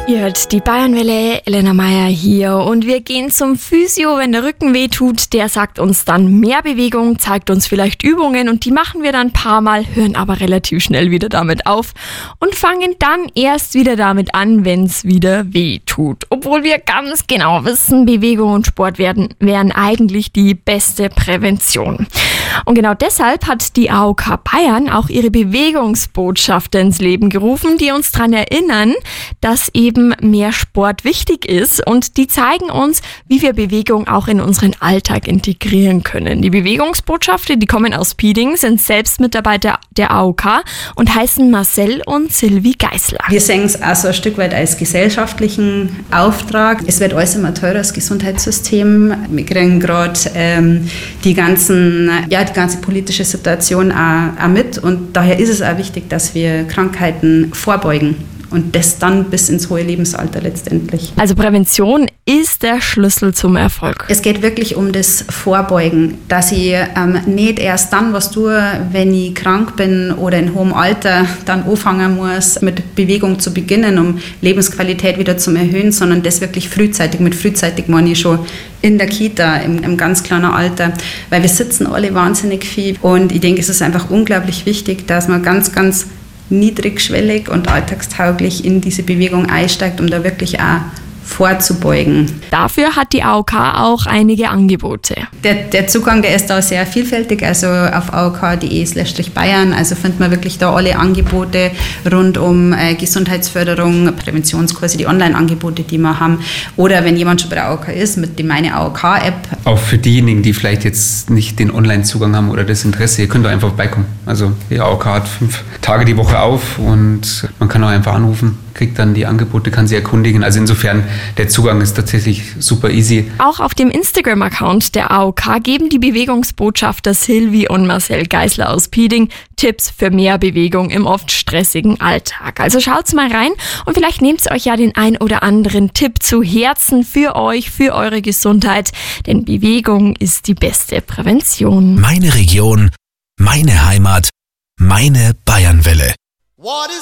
Ihr hört die Bayernwelle, Elena Meier hier und wir gehen zum Physio, wenn der Rücken weh tut. Der sagt uns dann mehr Bewegung, zeigt uns vielleicht Übungen und die machen wir dann ein paar Mal, hören aber relativ schnell wieder damit auf und fangen dann erst wieder damit an, wenn es wieder weh tut. Obwohl wir ganz genau wissen, Bewegung und Sport wären eigentlich die beste Prävention. Und genau deshalb hat die AOK Bayern auch ihre Bewegungsbotschafter ins Leben gerufen, die uns daran erinnern, dass eben mehr Sport wichtig ist, und die zeigen uns, wie wir Bewegung auch in unseren Alltag integrieren können. Die Bewegungsbotschafter, die kommen aus Pieding, sind selbst Mitarbeiter der AOK und heißen Marcel und Sylvie Geisler. Wir sehen es also ein Stück weit als gesellschaftlichen Auftrag. Es wird alles immer teurer, das Gesundheitssystem. Wir kriegen gerade die ganze politische Situation auch mit, und daher ist es auch wichtig, dass wir Krankheiten vorbeugen. Und das dann bis ins hohe Lebensalter letztendlich. Also Prävention ist der Schlüssel zum Erfolg. Es geht wirklich um das Vorbeugen, dass ich nicht erst dann was tue, wenn ich krank bin oder in hohem Alter dann anfangen muss, mit Bewegung zu beginnen, um Lebensqualität wieder zu erhöhen, sondern das wirklich frühzeitig. Mit frühzeitig meine ich schon in der Kita, im ganz kleinen Alter, weil wir sitzen alle wahnsinnig viel, und ich denke, es ist einfach unglaublich wichtig, dass man ganz, ganz niedrigschwellig und alltagstauglich in diese Bewegung einsteigt, um da wirklich auch vorzubeugen. Dafür hat die AOK auch einige Angebote. Der Zugang, der ist da sehr vielfältig, also auf aok.de/Bayern, also findet man wirklich da alle Angebote rund um Gesundheitsförderung, Präventionskurse, die Online-Angebote, die wir haben, oder wenn jemand schon bei der AOK ist, mit der Meine AOK-App. Auch für diejenigen, die vielleicht jetzt nicht den Online-Zugang haben oder das Interesse, ihr könnt da einfach vorbeikommen. Also die AOK hat 5 Tage die Woche auf und man kann auch einfach anrufen, kriegt dann die Angebote, kann sie erkundigen. Also insofern, der Zugang ist tatsächlich super easy. Auch auf dem Instagram-Account der AOK geben die Bewegungsbotschafter Sylvie und Marcel Geisler aus Pieding Tipps für mehr Bewegung im oft stressigen Alltag. Also schaut's mal rein und vielleicht nehmt ihr euch ja den ein oder anderen Tipp zu Herzen für euch, für eure Gesundheit, denn Bewegung ist die beste Prävention. Meine Region, meine Heimat, meine Bayernwelle.